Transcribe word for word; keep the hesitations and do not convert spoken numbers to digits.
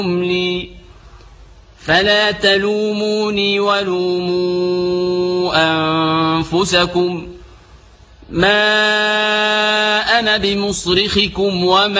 لي فلا تلوموني ولوموا أنفسكم ما أنا بمصرخكم وما